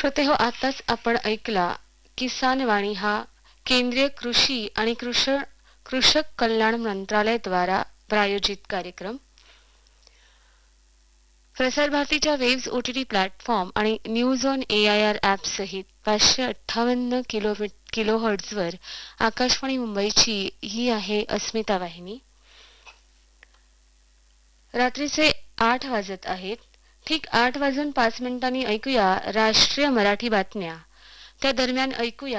श्रोतेहो, आताच आपण ऐकला किसान वाणी हा केंद्रीय कृषी आणि कृषक कल्याण मंत्रालय द्वारा प्रायोजित कार्यक्रम. प्रसार भारतीच्या वेव्स OTT प्लॅटफॉर्म आणि न्यूज ऑन AIR ॲप सहित 558 किलोहर्ट्झवर आकाशवाणी मुंबईची ही आहे अस्मिता वाहिनी. रात्रीचे 8 वाजत आहेत. ठीक 8 वाजून 5 मिनिटांनी ऐकूया राष्ट्रीय मराठी बातम्या. त्या दरम्यान ऐकूया